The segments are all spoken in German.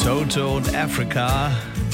Toto und Africa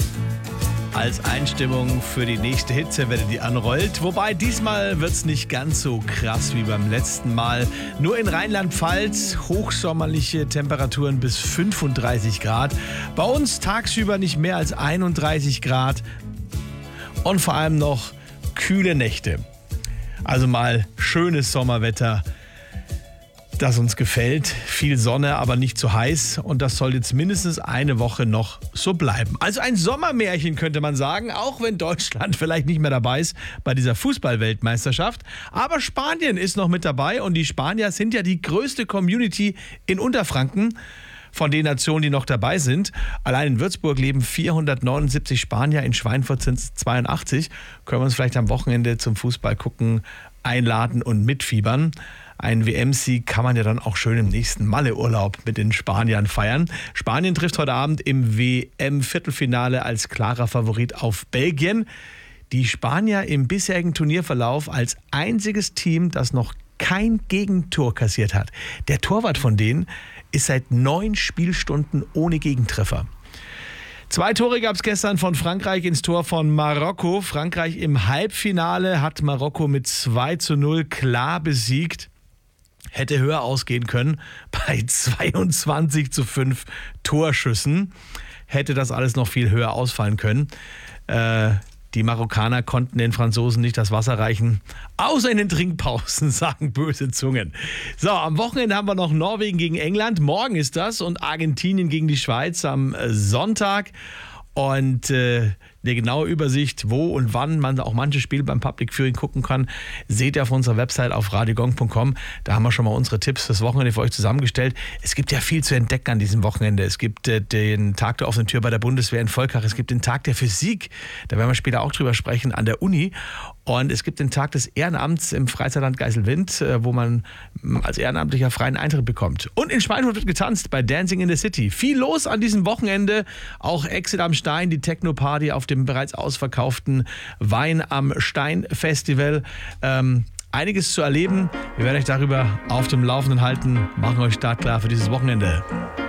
als Einstimmung für die nächste Hitzewelle, die anrollt. Wobei diesmal wird es nicht ganz so krass wie beim letzten Mal. Nur in Rheinland-Pfalz hochsommerliche Temperaturen bis 35 Grad. Bei uns tagsüber nicht mehr als 31 Grad und vor allem noch kühle Nächte. Also mal schönes Sommerwetter, das uns gefällt. Viel Sonne, aber nicht zu heiß. Und das soll jetzt mindestens eine Woche noch so bleiben. Also ein Sommermärchen könnte man sagen, auch wenn Deutschland vielleicht nicht mehr dabei ist bei dieser Fußball-Weltmeisterschaft. Aber Spanien ist noch mit dabei und die Spanier sind ja die größte Community in Unterfranken von den Nationen, die noch dabei sind. Allein in Würzburg leben 479 Spanier, in Schweinfurt sind es 82. Können wir uns vielleicht am Wochenende zum Fußball gucken, einladen und mitfiebern. Ein WM-Sieg kann man ja dann auch schön im nächsten Malle-Urlaub mit den Spaniern feiern. Spanien trifft heute Abend im WM-Viertelfinale als klarer Favorit auf Belgien. Die Spanier im bisherigen Turnierverlauf als einziges Team, das noch kein Gegentor kassiert hat. Der Torwart von denen ist seit 9 Spielstunden ohne Gegentreffer. 2 Tore gab es gestern von Frankreich ins Tor von Marokko. Frankreich im Halbfinale hat Marokko mit 2:0 klar besiegt. Hätte höher ausgehen können bei 22:5 Torschüssen. Hätte das alles noch viel höher ausfallen können. Die Marokkaner konnten den Franzosen nicht das Wasser reichen. Außer in den Trinkpausen, sagen böse Zungen. So, am Wochenende haben wir noch Norwegen gegen England. Morgen ist das. Und Argentinien gegen die Schweiz am Sonntag. Und eine genaue Übersicht, wo und wann man auch manche Spiele beim Public Viewing gucken kann, seht ihr auf unserer Website auf radiogong.com. Da haben wir schon mal unsere Tipps fürs Wochenende für euch zusammengestellt. Es gibt ja viel zu entdecken an diesem Wochenende. Es gibt den Tag der offenen Tür bei der Bundeswehr in Volkach. Es gibt den Tag der Physik, da werden wir später auch drüber sprechen, an der Uni. Und es gibt den Tag des Ehrenamts im Freizeitland Geiselwind, wo man als Ehrenamtlicher freien Eintritt bekommt. Und in Schweinfurt wird getanzt bei Dancing in the City. Viel los an diesem Wochenende. Auch Exit am Stein, die Techno-Party auf dem bereits ausverkauften Wein am Stein Festival. Einiges zu erleben. Wir werden euch darüber auf dem Laufenden halten. Machen euch startklar für dieses Wochenende.